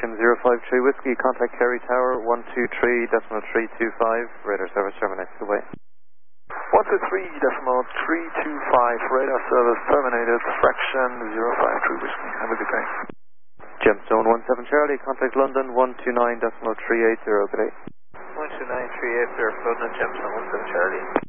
Aviation 053 Whiskey, contact Kerry Tower 123.325, radar service terminated, goodbye. 123.325, radar service terminated, fraction 053 Whiskey, have a good day. Gemstone 17 Charlie, contact London 129.380, good day. 129.380, London, Gemstone 17 Charlie.